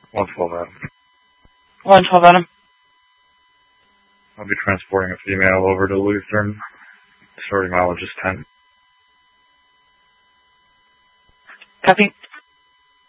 112 Adam. 112 Adam. I'll be transporting a female over to Lutheran. Starting mileage is 10. Copy.